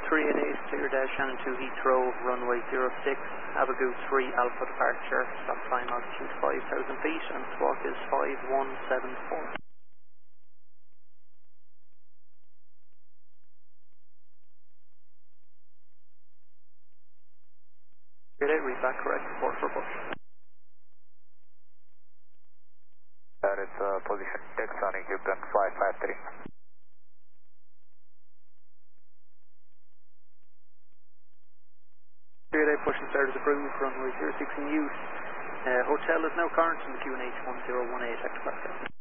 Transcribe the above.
388, clear dash Shannon 2 Heathrow, runway 06, Abigail 3 Alpha departure, stop climb altitude 5,000 feet, and squawk is 5174. Clear day, read back correct, report for Bush. That is position Texonic Houston 553. Clear day, push and start is approved, runway 06 in use. Hotel is now current in the QNH 1018 Hector Pascal.